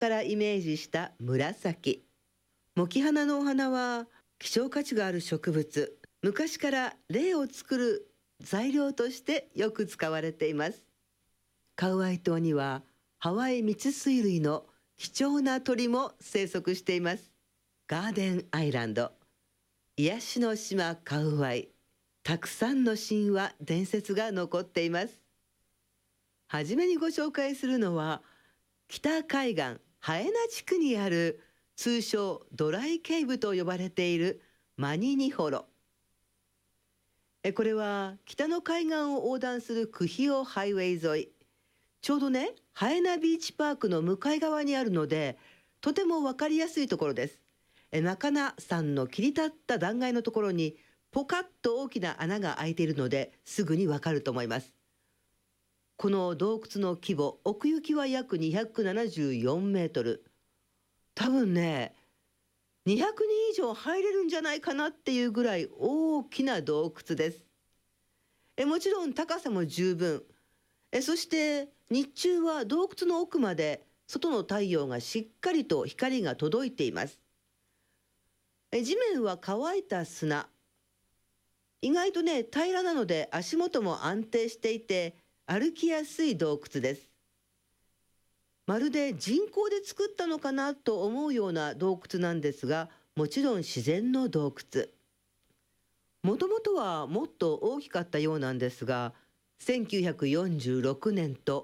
からイメージした紫。モキ花のお花は希少価値がある植物。昔から霊を作る材料としてよく使われています。カウアイ島にはハワイミツスイ類の貴重な鳥も生息しています。ガーデンアイランド、癒しの島カウアイ。たくさんの神話伝説が残っています。はじめにご紹介するのは北海岸ハエナ地区にある通称ドライケイブと呼ばれているマニニホロ。これは北の海岸を横断するクヒオハイウェイ沿い、ちょうどねハエナビーチパークの向かい側にあるので、とても分かりやすいところです。マカナ山の切り立った断崖のところにポカッと大きな穴が開いているので、すぐにわかると思います。この洞窟の規模、奥行きは約274メートル。多分ね、200人以上入れるんじゃないかなっていうぐらい大きな洞窟です。もちろん高さも十分。そして日中は洞窟の奥まで外の太陽がしっかりと光が届いています。地面は乾いた砂。意外とね、平らなので足元も安定していて歩きやすい洞窟です。まるで人工で作ったのかなと思うような洞窟なんですが、もちろん自然の洞窟。もともとはもっと大きかったようなんですが、1946年と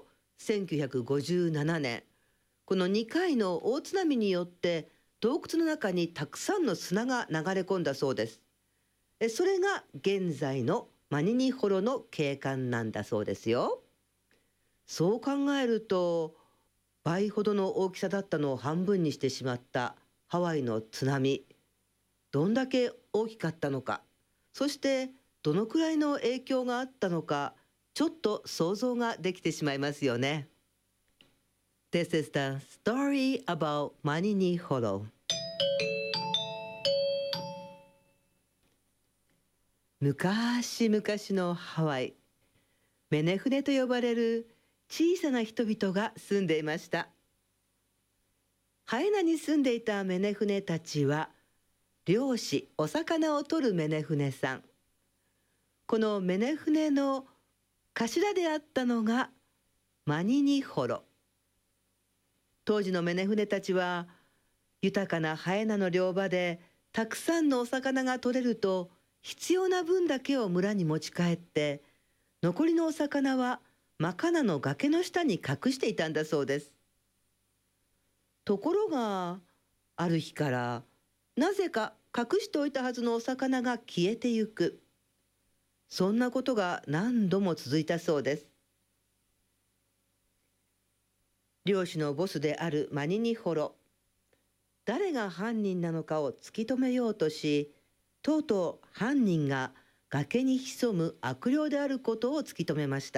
1957年、この2回の大津波によって洞窟の中にたくさんの砂が流れ込んだそうです。それが現在のマニニホロの景観なんだそうですよ。そう考えると、倍ほどの大きさだったのを半分にしてしまったハワイの津波、どんだけ大きかったのか、そしてどのくらいの影響があったのか、ちょっと想像ができてしまいますよね。This is the story about Manini Hollow。昔々のハワイ、メネフネと呼ばれる小さな人々が住んでいました。ハエナに住んでいたメネフネたちは、漁師、お魚を取るメネフネさん。このメネフネの頭であったのがマニニホロ。当時のメネフネたちは、豊かなハエナの漁場でたくさんのお魚が取れると、必要な分だけを村に持ち帰って、残りのお魚はマカナの崖の下に隠していたんだそうです。ところが、ある日からなぜか隠しておいたはずのお魚が消えてゆく。そんなことが何度も続いたそうです。漁師のボスであるマニニホロ、誰が犯人なのかを突き止めようとし、とうとう犯人が崖に潜む悪霊であることを突き止めました。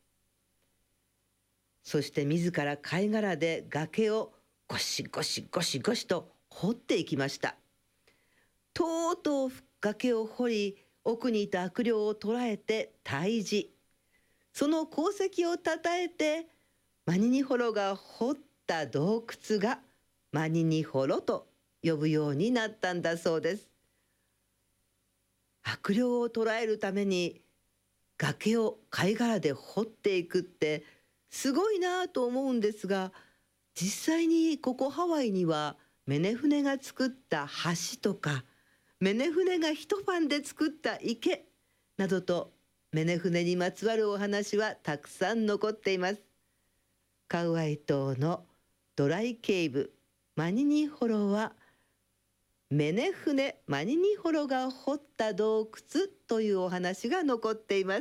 そして自ら貝殻で崖をゴシゴシゴシゴシと掘っていきました。とうとう崖を掘り、奥にいた悪霊を捕らえて退治。その功績をたたえて、マニニホロが掘った洞窟がマニニホロと呼ぶようになったんだそうです。悪霊を捕らえるために崖を貝殻で掘っていくってすごいなと思うんですが、実際にここハワイにはメネフネが作った橋とか、メネフネが一晩で作った池などと、メネフネにまつわるお話はたくさん残っています。カウアイ島のドライケイブマニニホロは、メネフネマニニホロが掘った洞窟というお話が残っています。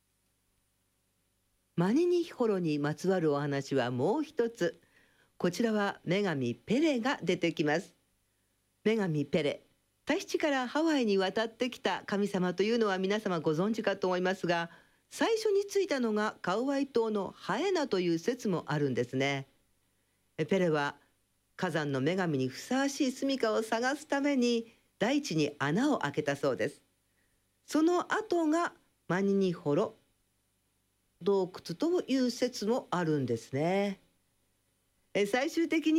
マニニホロにまつわるお話はもう一つ。こちらは女神ペレが出てきます。女神ペレ、タヒチからハワイに渡ってきた神様というのは皆様ご存知かと思いますが、最初に着いたのがカウアイ島のハエナという説もあるんですね。ペレは火山の女神にふさわしい住処を探すために大地に穴を開けたそうです。その後がマニニホロ洞窟という説もあるんですね。 最終的に